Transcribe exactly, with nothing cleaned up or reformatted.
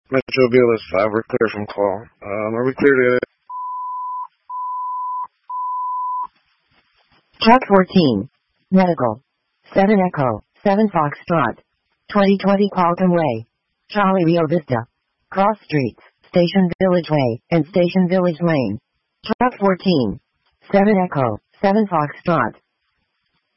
Metro Village five, we're clear from call. Um, are we clear to... Truck fourteen. Medical. seven Echo, seven Foxtrot. twenty twenty Qualcomm Way. Charlie Rio Vista. Cross Streets, Station Village Way, and Station Village Lane. Truck fourteen. seven Echo, seven Foxtrot.